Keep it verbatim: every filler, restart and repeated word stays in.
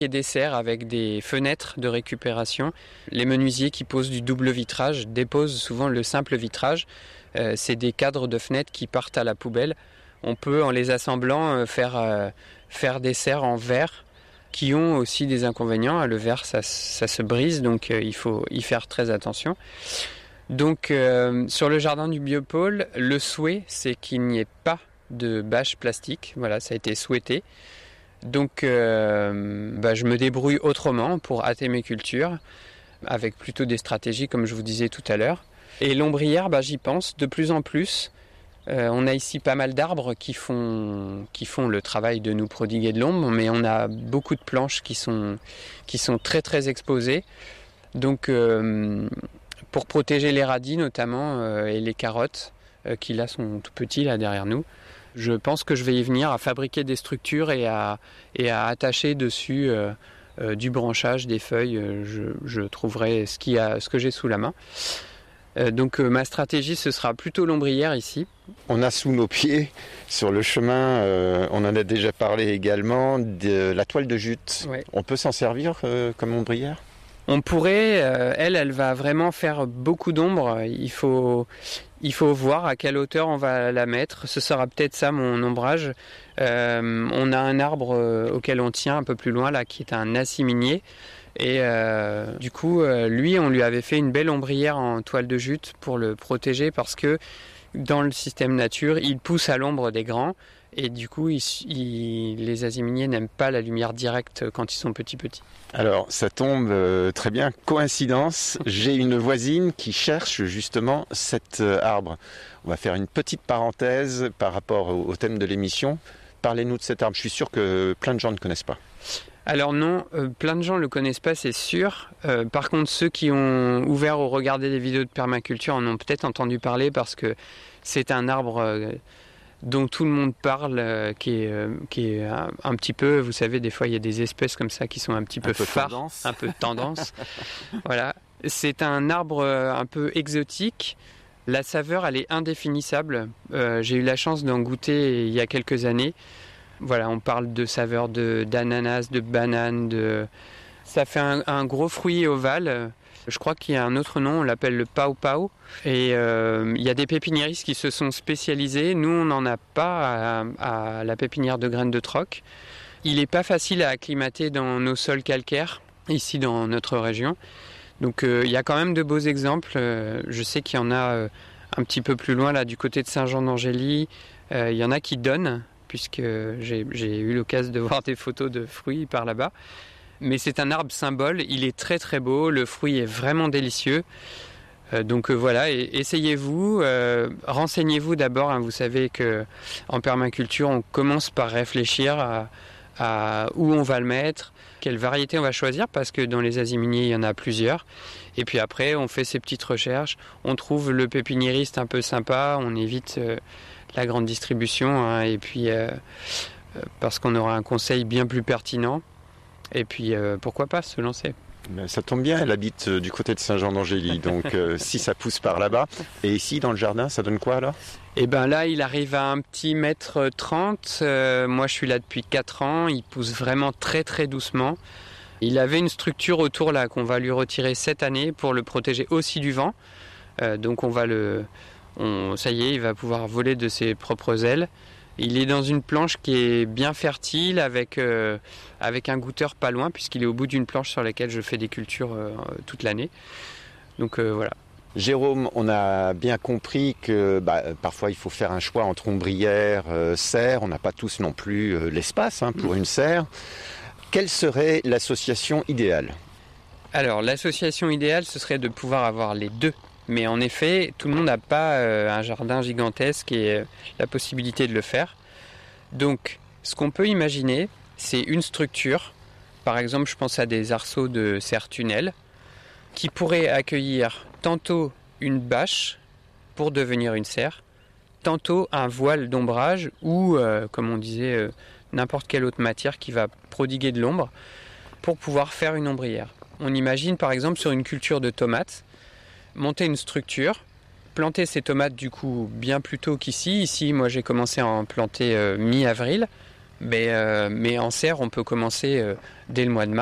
Et des serres avec des fenêtres de récupération. Les menuisiers qui posent du double vitrage déposent souvent le simple vitrage. Euh, c'est des cadres de fenêtres qui partent à la poubelle. On peut, en les assemblant, euh, faire, euh, faire des serres en verre qui ont aussi des inconvénients. Le verre, ça, ça se brise, donc euh, il faut y faire très attention. Donc, euh, sur le jardin du Biopôle, le souhait, c'est qu'il n'y ait pas de bâches plastiques. Voilà, ça a été souhaité. Donc euh, bah, je me débrouille autrement pour hâter mes cultures, avec plutôt des stratégies comme je vous disais tout à l'heure. Et l'ombrière, bah, j'y pense de plus en plus. Euh, on a ici pas mal d'arbres qui font, qui font le travail de nous prodiguer de l'ombre, mais on a beaucoup de planches qui sont, qui sont très très exposées. Donc euh, pour protéger les radis notamment euh, et les carottes, euh, qui là sont tout petits là derrière nous, je pense que je vais y venir à fabriquer des structures et à, et à attacher dessus euh, euh, du branchage, des feuilles. Euh, je, je trouverai ce, qui a, ce que j'ai sous la main. Euh, donc euh, ma stratégie, ce sera plutôt l'ombrière ici. On a sous nos pieds, sur le chemin, euh, on en a déjà parlé également, de la toile de jute. Ouais. On peut s'en servir euh, comme ombrière ? On pourrait, euh, elle, elle va vraiment faire beaucoup d'ombre. Il faut, il faut voir à quelle hauteur on va la mettre. Ce sera peut-être ça mon ombrage. Euh, on a un arbre euh, auquel on tient un peu plus loin là, qui est un assiminier. Et euh, du coup, euh, lui, on lui avait fait une belle ombrière en toile de jute pour le protéger parce que dans le système nature, il pousse à l'ombre des grands. Et du coup, il, il, les asiminiers n'aiment pas la lumière directe quand ils sont petits petits. Alors, ça tombe euh, très bien. Coïncidence, j'ai une voisine qui cherche justement cet euh, arbre. On va faire une petite parenthèse par rapport au, au thème de l'émission. Parlez-nous de cet arbre. Je suis sûr que plein de gens ne connaissent pas. Alors non, euh, plein de gens ne le connaissent pas, c'est sûr. Euh, par contre, ceux qui ont ouvert ou regardé des vidéos de permaculture en ont peut-être entendu parler parce que c'est un arbre... Euh, dont tout le monde parle, euh, qui est, euh, qui est un, un petit peu, vous savez, des fois il y a des espèces comme ça qui sont un petit peu, peu phares, tendance. un peu tendance. Voilà, c'est un arbre euh, un peu exotique. La saveur, elle est indéfinissable. Euh, j'ai eu la chance d'en goûter il y a quelques années. Voilà, on parle de saveur de d'ananas, de banane, de. Ça fait un, un gros fruit ovale. Je crois qu'il y a un autre nom, on l'appelle le pao pao. Et euh, il y a des pépiniéristes qui se sont spécialisés. Nous, on n'en a pas à, à la pépinière de graines de troc. Il n'est pas facile à acclimater dans nos sols calcaires, ici dans notre région. Donc euh, il y a quand même de beaux exemples. Euh, je sais qu'il y en a euh, un petit peu plus loin, là, du côté de Saint-Jean-d'Angély. Euh, il y en a qui donnent, puisque j'ai, j'ai eu l'occasion de voir des photos de fruits par là-bas. Mais c'est un arbre symbole, il est très très beau, le fruit est vraiment délicieux. Euh, donc euh, voilà, et, essayez-vous, euh, renseignez-vous d'abord. Hein, vous savez qu'en permaculture, on commence par réfléchir à, à où on va le mettre, quelle variété on va choisir, parce que dans les asiminiers, il y en a plusieurs. Et puis après, on fait ses petites recherches, on trouve le pépiniériste un peu sympa, on évite euh, la grande distribution, hein, et puis euh, euh, parce qu'on aura un conseil bien plus pertinent. Et puis, euh, pourquoi pas se lancer ? Ben, ça tombe bien, elle habite euh, du côté de Saint-Jean-d'Angély, donc euh, si ça pousse par là-bas. Et ici, dans le jardin, ça donne quoi alors ? Eh bien là, il arrive à un petit mètre trente. Euh, moi, je suis là depuis quatre ans. Il pousse vraiment très très doucement. Il avait une structure autour là qu'on va lui retirer cette année pour le protéger aussi du vent. Euh, donc on va le... On, ça y est, il va pouvoir voler de ses propres ailes. Il est dans une planche qui est bien fertile avec, euh, avec un goûteur pas loin puisqu'il est au bout d'une planche sur laquelle je fais des cultures euh, toute l'année. Donc euh, voilà. Jérôme, on a bien compris que bah, parfois il faut faire un choix entre ombrière, euh, serre. On n'a pas tous non plus euh, l'espace hein, pour une serre. Quelle serait l'association idéale ? Alors l'association idéale, ce serait de pouvoir avoir les deux. Mais en effet, tout le monde n'a pas euh, un jardin gigantesque et euh, la possibilité de le faire. Donc, ce qu'on peut imaginer, c'est une structure. Par exemple, je pense à des arceaux de serre-tunnel qui pourraient accueillir tantôt une bâche pour devenir une serre, tantôt un voile d'ombrage ou, euh, comme on disait, euh, n'importe quelle autre matière qui va prodiguer de l'ombre pour pouvoir faire une ombrière. On imagine par exemple sur une culture de tomates, monter une structure, planter ces tomates du coup bien plus tôt qu'ici. Ici, moi j'ai commencé à en planter euh, mi-avril. Mais, euh, mais en serre, on peut commencer euh, dès le mois de mars.